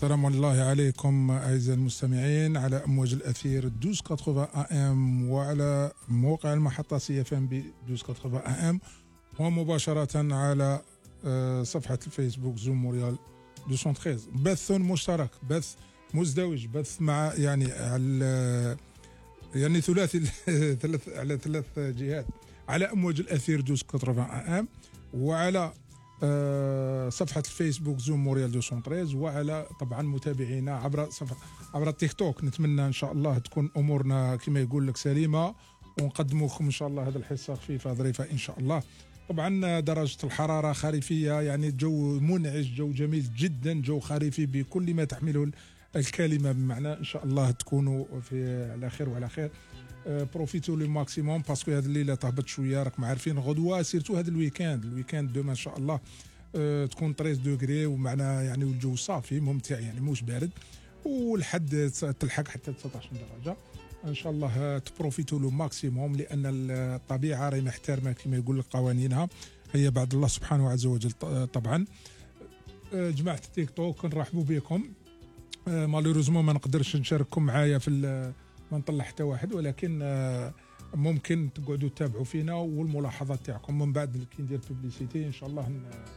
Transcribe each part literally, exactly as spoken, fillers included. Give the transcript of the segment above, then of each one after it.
سلام الله عليكم أعزائي المستمعين على أمواج الأثير اثناشر ثمانين أ ام وعلى موقع المحطة سي اف ام ب اثناشر ثمانين أ ام ومباشرة على صفحة الفيسبوك زوم مونريال مئتين وثلاثة عشر. بث مشترك، بث مزدوج، بث مع يعني على يعني ثلاثي ثلاث على ثلاث جهات، على أمواج الأثير اثناشر ثمانين أ ام وعلى أه صفحة الفيسبوك زوم مونريال مئتين وثلاثة عشر، وعلى طبعا متابعينا عبر صفحة عبر التيك توك. نتمنى ان شاء الله تكون امورنا كما يقول لك سليمة، ونقدموا لكم ان شاء الله هذا الحصة خفيفة ظريفة ان شاء الله. طبعا درجة الحرارة خريفية، يعني الجو منعش، جو جميل جدا، جو خريفي بكل ما تحمله الكلمة، بمعنى ان شاء الله تكونوا في على خير وعلى خير. أه بروفيتو لو ماكسيموم باسكو هذه الليله تهبط شويه، راكم عارفين غدوه سيرتو هذا الويكاند الويكاند دوما ان شاء الله أه تكون ثلاثة عشر دوغري، ومعنا يعني والجو صافي ممتع، يعني موش بارد، والحد تلحق حتى تسعة عشر درجه ان شاء الله. تبروفيتو لو ماكسيموم، لان الطبيعه راهي محترمه كما يقول لك قوانينها، هي بعد الله سبحانه عز وجل. طبعا أه جماعه التيك توك نرحبوا بكم. أه مالوريزمون ما نقدرش نشارككم معايا في ما نطلع حتى واحد، ولكن ممكن تقعدوا تتابعوا فينا والملاحظات تاعكم من بعد كي ندير بوبليسيتي ان شاء الله.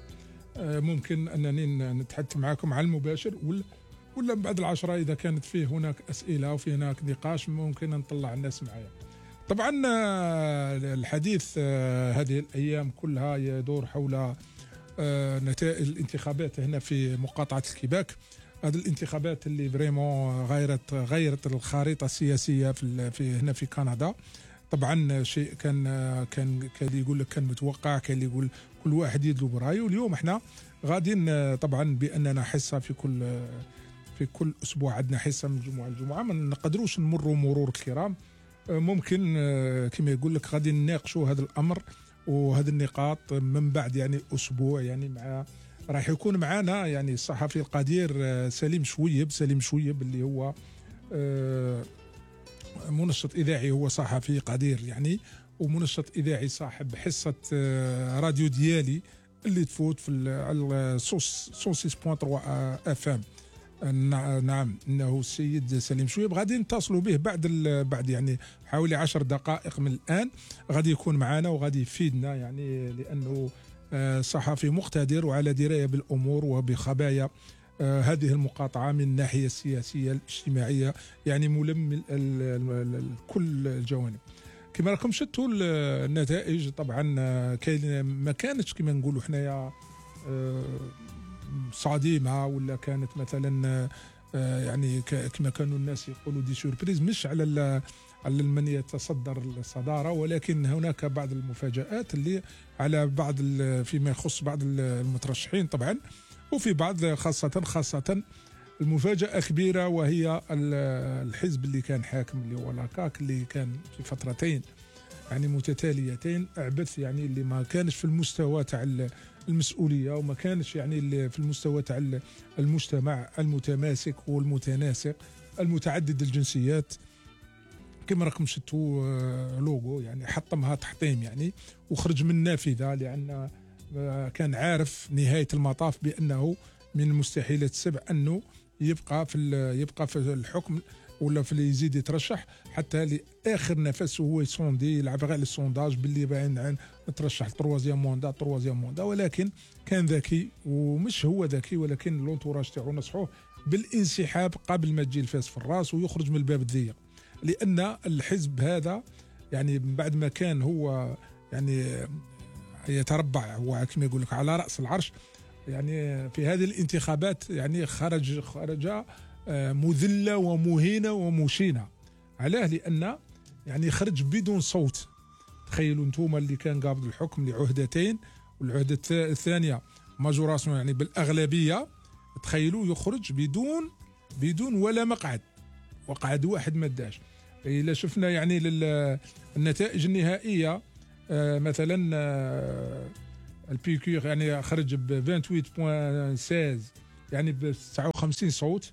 ممكن انني نتحدث معكم على المباشر، ولا ولا من بعد العشرة اذا كانت فيه هناك اسئله وفي هناك نقاش ممكن نطلع الناس معايا. طبعا الحديث هذه الايام كلها يدور حول نتائج الانتخابات هنا في مقاطعه الكيباك. هذه الانتخابات اللي فريمون غيرت غيرت الخريطه السياسيه في, في هنا في كندا. طبعا شيء كان كان كان اللي يقول لك كان متوقع، كان اللي يقول كل واحد يدلو برايه. واليوم احنا غاديين طبعا باننا حصه في كل في كل اسبوع عندنا حصه من الجمعه للجمعه، ما نقدروش نمروا مرور الكرام. ممكن كما يقول لك غادي نناقشوا هذا الامر وهذه النقاط من بعد يعني اسبوع، يعني مع راح يكون معنا يعني الصحفي القدير سليم شويب سليم شويب اللي هو منشط إذاعي، هو صحفي قدير يعني، ومنشط إذاعي صاحب حصة راديو ديالي اللي تفوت في على صوص صوص ستة فاصلة ثلاثة اف ام. نعم انه السيد سليم شويب غادي نتصلوا به بعد بعد يعني حوالي عشر دقائق من الان، غادي يكون معنا وغادي يفيدنا، يعني لانه صحفي مقتدر وعلى درايه بالامور وبخبايا هذه المقاطعه من الناحيه السياسيه الاجتماعيه، يعني ملم كل الجوانب. كما راكم شفتوا النتائج، طبعا كاين ما كانتش كما نقولوا حنايا صادمه، ولا كانت مثلا يعني كما كانوا الناس يقولوا دي سوربريز، مش على على من يتصدر الصدارة، ولكن هناك بعض المفاجآت اللي على بعض فيما يخص بعض المترشحين طبعا، وفي بعض خاصة خاصة المفاجأة كبيرة، وهي الحزب اللي كان حاكم اللي هو لاكاك، اللي كان في فترتين يعني متتاليتين أعبث، يعني اللي ما كانش في المستوى تاع المسؤولية، وما كانش يعني في المستوى تاع المجتمع المتماسك والمتناسق المتعدد الجنسيات. كما راكم شفتوا لوغو يعني حطمها تحطيم يعني، وخرج من النافذه، لان كان عارف نهايه المطاف بانه من المستحيلات السبع انه يبقى في يبقى في الحكم، ولا في اللي يزيد يترشح حتى لاخر نفس، وهو يسوندي يلعب غير على السونداج باللي باين عن نترشح تروازيام موندا تروازيام موندا. ولكن كان ذكي، ومش هو ذكي ولكن لونتوراج تاعو نصحوه بالانسحاب قبل ما تجي الفاس في الراس ويخرج من الباب الضيق، لأن الحزب هذا يعني بعد ما كان هو يعني يتربع هو كما يقول لك على رأس العرش، يعني في هذه الانتخابات يعني خرج خرج مذلة ومهينة ومشينة. علاه؟ لأن يعني خرج بدون صوت. تخيلوا انتم اللي كان قابض الحكم لعهدتين، والعهدة الثانية ماجوراسيون يعني بالأغلبية، تخيلوا يخرج بدون بدون ولا مقعد، وقعد واحد ما داش. إلا شفنا يعني للنتائج النهائية آه مثلا آه البيكير يعني خرج ب ثمانية وعشرين فاصلة ستة عشر يعني ب تسعة وخمسين صوت.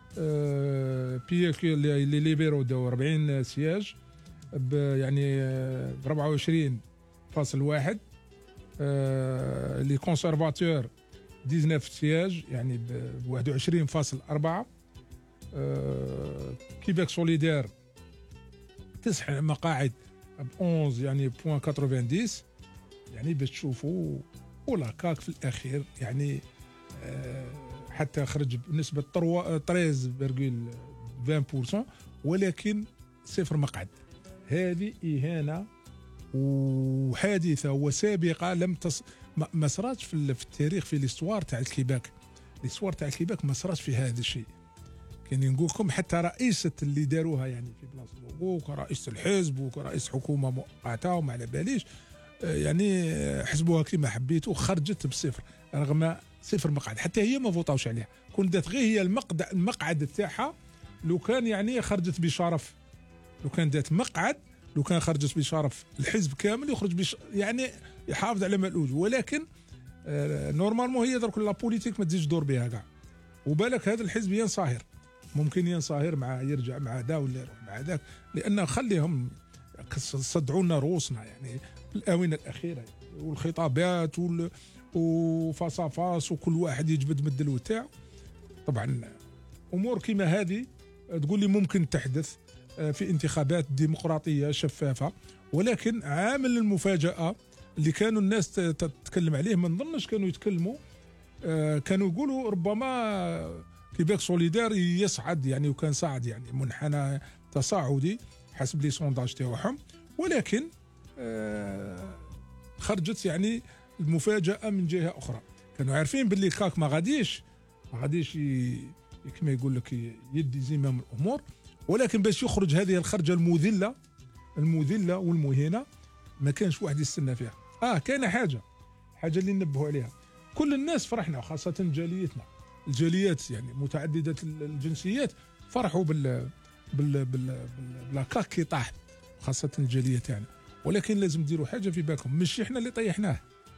آه بيكير اللي ليبيرو داو أربعين سياج ب يعني آه أربعة وعشرين فاصلة واحد. آه لي كونسرفاتور تسعة عشر سياج يعني ب واحد وعشرين فاصلة أربعة. أه كيباك سوليدير تسع مقاعد ب إحدى عشر يعني بوان تسعين، يعني باش تشوفوا. ولا كاك في الاخير يعني أه حتى خرج بنسبه ثلاثة فاصلة عشرين بالمئة، ولكن صفر مقعد. هذه اهانه وحادثه وسابقه لم تص... ما صراتش في, في التاريخ، في الاستوار تاع الكيباك. الاستوار تاع الكيباك ما صراتش في هذا الشيء. كان نقول لكم حتى رئيسة اللي داروها يعني في بلاصه بوغو كرئيس الحزب وكرئيس حكومه مؤقته وما على باليش، يعني حسبوها كما حبيتوا وخرجت بصفر رغم صفر مقعد. حتى هي ما فوطاوش عليها، كون دات غير هي المقعد المقعد تاعها. لو كان يعني خرجت بشرف، لو كان دات مقعد، لو كان خرجت بشرف الحزب كامل يخرج بش يعني يحافظ على مألوج. ولكن آه نورمالمون هي درك لا بوليتيك ما تزيدش دور بها كاع. وبالك هذا الحزب ينصهر، ممكن ينصهر مع يرجع مع دا ولا يروح مع ذاك، لان خليهم صدعوا لنا رؤوسنا يعني في الاونه الاخيره يعني. والخطابات وال وفاصافاس وكل واحد يجبد من الدلو تاعو. طبعا امور كما هذه تقول لي ممكن تحدث في انتخابات ديمقراطيه شفافه، ولكن عامل المفاجاه اللي كانوا الناس تتكلم عليه ما نظنش كانوا يتكلموا. كانوا يقولوا ربما كيباك سوليدار يصعد يعني، وكان صعد يعني منحنى تصاعدي حسب لي سونداج تاعهم. ولكن خرجت يعني المفاجاه من جهه اخرى. كانوا عارفين باللي كاك ما غاديش ما غاديش كما يقول لك يدي زمام الامور، ولكن باش يخرج هذه الخرجه المذله المذله والمهينه ما كانش واحد يستنى فيها. اه كاينه حاجه حاجه اللي ننبهوا عليها. كل الناس فرحنا، خاصه جاليتنا الجاليات يعني متعدده الجنسيات فرحوا بال بال بال بالكاك كي طاح، خاصه الجاليه تاعنا. ولكن لازم ديروا حاجه في بالكم، مش احنا اللي طيحناه.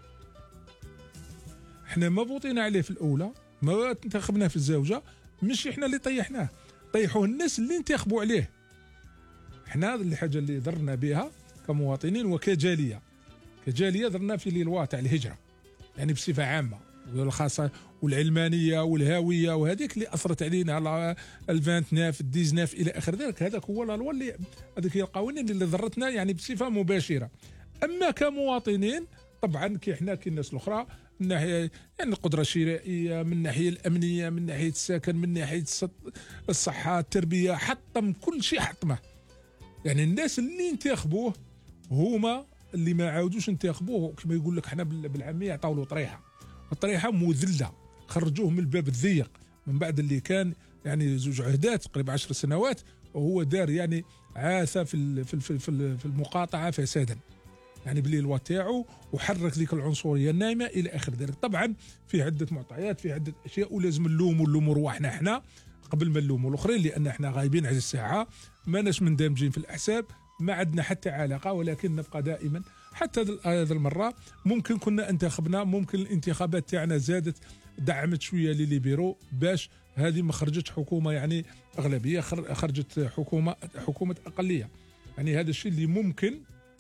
احنا ما فوطينا عليه في الاولى، ما انتخبناه في الزوجه، مش احنا اللي طيحناه، طيحوه الناس اللي انتخبوا عليه. احنا الحاجه اللي ضرنا بها كمواطنين وكجاليه كجاليه ضرنا في لي تاع الهجره يعني بصفه عامه، والخاصه والعلمانيه والهاويه وهذيك اللي اثرت علينا على تسعة عشر الى اخر ذلك. هذاك هو لا اللي هذيك هي القوانين اللي ضرتنا يعني بصفه مباشره. اما كمواطنين طبعا كي احنا كي الناس الاخرى من ناحيه يعني القدره الشرائيه، من الناحيه الامنيه، من ناحيه السكن، من ناحيه الصحه، التربيه، حطم كل شيء حطمه. يعني الناس اللي انتخبوه هما اللي ما عاودوش انتخبوه، كما يقول لك احنا بالعاميه عطاو له طريحه، الطريحه مذله، خرجوه من الباب الضيق من بعد اللي كان يعني زوج عهدات تقريبا عشر سنوات، وهو دار يعني عاث في في في في المقاطعه فسادا يعني بالليل تاعو، وحرك ذيك العنصريه النايمه الى اخر ذلك. طبعا في عده معطيات، في عده اشياء، ولازم نلوموا نلوموا رواحنا احنا قبل ما نلوموا الاخرين، لان احنا غايبين على الساعه، ماناش مندمجين في الاحساب، ما عندنا حتى علاقه. ولكن نبقى دائما حتى هذه المره ممكن كنا انتخبنا، ممكن الانتخابات تاعنا زادت دعمت شويه لليبيرو باش هذه ما خرجتش حكومه يعني اغلبيه، خرجت حكومه حكومه اقليه. يعني هذا الشيء اللي ممكن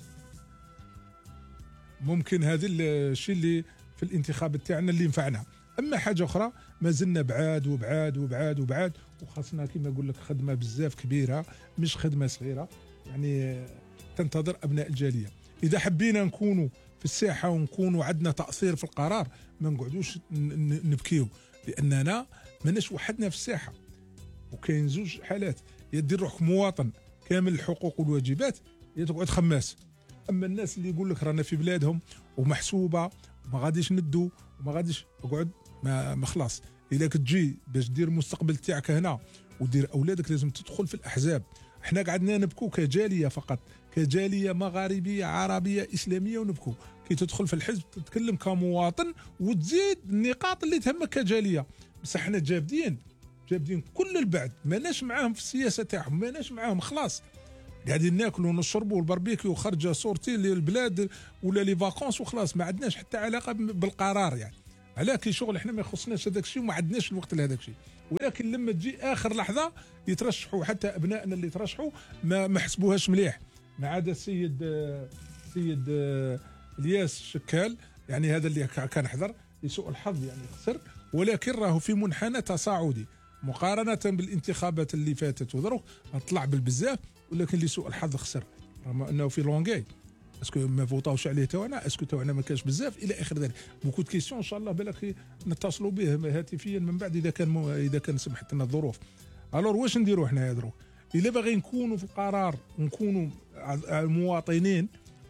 ممكن هذا الشيء اللي في الانتخابات تاعنا اللي ينفعنا. اما حاجه اخرى ما زلنا بعاد وبعاد وبعاد وبعاد، وخاصنا كما نقول لك خدمه بزاف كبيره مش خدمه صغيره يعني تنتظر ابناء الجاليه. اذا حبينا نكونوا في الساحه ونكونوا عندنا تاثير في القرار، ما نقعدوش نبكيو، لاننا ماناش وحدنا في الساحه. وكاين زوج حالات، يا دير روحك مواطن كامل الحقوق والواجبات، يا تقعد خماس. اما الناس اللي يقول لك رانا في بلادهم ومحسوبه وما غاديش ندو وما غاديش، اقعد ما, ما خلاص. اذا كتجي باش دير المستقبل تاعك هنا ودير اولادك لازم تدخل في الاحزاب. احنا قعدنا نبكو كجاليه فقط، كجاليه مغاربيه عربيه اسلاميه، ونبكو كي تدخل في الحزب تتكلم كمواطن وتزيد النقاط اللي تهمك كجاليه. بصح احنا جابدين جابدين كل البعد، ماناش معاهم في السياسه تاعهم، ماناش معاهم خلاص، قاعدين ناكلوا ونشربوا الباربيكيو خرجه صورتي للبلاد ولا لي فاكونس وخلاص، ما عندناش حتى علاقه بالقرار. يعني علاه كي شغل احنا ما يخصناش هذاك الشيء وما عندناش الوقت لهذاك الشيء. ولكن لما تجي اخر لحظه يترشحوا، حتى ابنائنا اللي ترشحوا ما ما حسبوهاش مليح، ما عدا السيد السيد الياس شكال يعني هذا اللي كان حضر، لسوء الحظ يعني خسر، ولكن راهو في منحنى تصاعدي مقارنه بالانتخابات اللي فاتت ودروك طلع بالبزاف، ولكن لسوء الحظ خسر، رغم انه في لونغاي اسكو ما فوطاوش عليه تاعنا، اسكو تاعنا ما كانش بزاف الى اخر ذلك. بوكو كيسيون ان شاء الله بالك نتصلوا به هاتفيا من بعد اذا كان مو اذا كان سمحت لنا الظروف. الور واش نديروا حنا دروك؟ الا باغي نكونوا في القرار ونكونوا مواطنين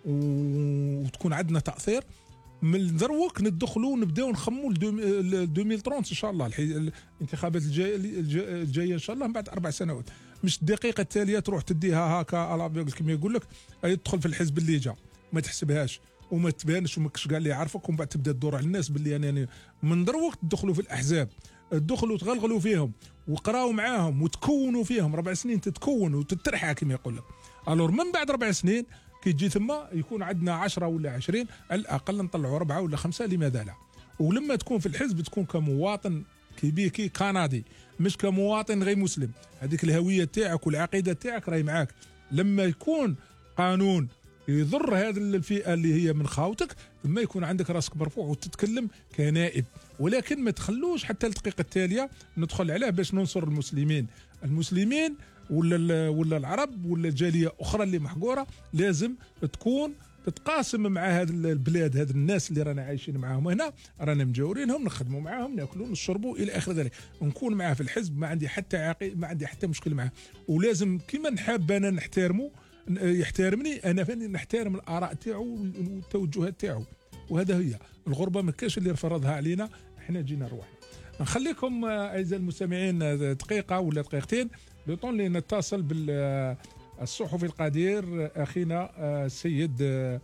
وتكون عندنا تاثير، من دروك ندخلوا نبداو نخموا ألفين وثلاثين ان شاء الله، الانتخابات الجايه الجايه ان شاء الله من بعد اربع سنوات. مش الدقيقه التاليه تروح تديها هكا على كما يقول لك تدخل في الحزب اللي جا، ما تحسبهاش وما تبانش وما كش قال لي يعرفك، ومن بعد تبدا تدور على الناس باللي انا يعني من دروك تدخلوا في الاحزاب، تدخلوا تغلغلوا فيهم وقراوا معاهم وتكونوا فيهم ربع سنين، تتكون وتترحى كما يقول لك. الور من بعد ربع سنين كي تجي ثم يكون عندنا عشرة ولا عشرين على الأقل، نطلعوا أربعة ولا خمسة، لماذا لا؟ ولما تكون في الحزب تكون كمواطن كيبيكي كندي، مش كمواطن غير مسلم. هذيك الهوية تاعك والعقيدة تاعك راهي معاك. لما يكون قانون يضر هذه الفئة اللي هي من خاوتك، ثم يكون عندك راسك مرفوع وتتكلم كنائب، ولكن ما تخلوش حتى الدقيقة التالية ندخل عليه باش ننصر المسلمين. المسلمين ولا ولا العرب ولا جاليه اخرى اللي محقوره لازم تكون تتقاسم مع هذه البلاد، هذه الناس اللي رانا عايشين معاهم هنا، رانا مجاورينهم، نخدموا معاهم، ناكلوا نشربوا الى اخر ذلك، نكون معاه في الحزب، ما عندي حتى عقي ما عندي حتى مشكل معاه. ولازم كيما نحب انا نحترمه يحترمني انا، فاني نحترم الاراء تاعو والتوجهات تاعو. وهذا هي الغربه، ما كاش اللي فرضها علينا، احنا جينا روحنا. نخليكم اعزائي المستمعين دقيقه ولا دقيقتين لطون اللي نتصل بالصحفي القدير اخينا السيد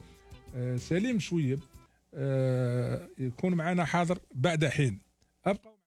سليم شويب، يكون معنا حاضر بعد حين. ابقى